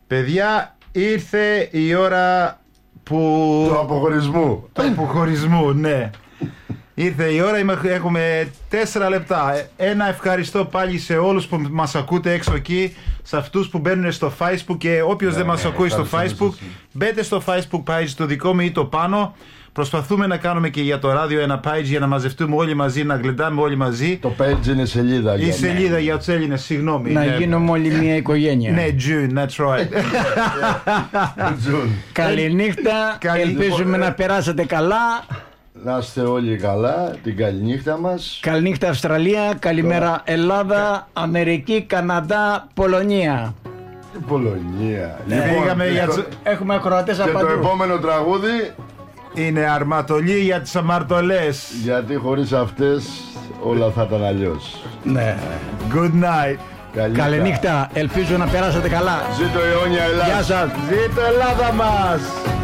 Παιδιά, ήρθε η ώρα που... Του αποχωρισμού. Του αποχωρισμού, ναι. Ήρθε η ώρα, έχουμε 4 λεπτά. Ένα ευχαριστώ πάλι σε όλους που μας ακούτε έξω εκεί, σε αυτούς που μπαίνουν στο Facebook και όποιος δεν μας ακούει στο Facebook, μπείτε στο Facebook page το δικό μου ή το πάνω. Προσπαθούμε να κάνουμε και για το ράδιο ένα page για να μαζευτούμε όλοι μαζί, να γλεντάμε όλοι μαζί. Το page είναι σελίδα. Η σελίδα για τους Έλληνες, συγγνώμη. Να γίνουμε όλοι μια οικογένεια. Ναι, June, that's right. Καληνύχτα, ελπίζουμε να περάσετε καλά. Να είστε όλοι καλά, την καληνύχτα μας. Καληνύχτα Αυστραλία, καλημέρα Ελλάδα, Αμερική, Καναδά, Πολωνία. Η Πολωνία. Έχουμε ακροατές από και παντού. το επόμενο τραγούδι είναι Αρματολή για τις αμαρτωλές. Γιατί χωρίς αυτές όλα θα ήταν αλλιώς. Ναι. Good night. Καληνύχτα, ελπίζω να περάσετε καλά. Ζήτω η αιώνια Ελλάδα. Γεια σας. Ζήτω Ελλάδα μας.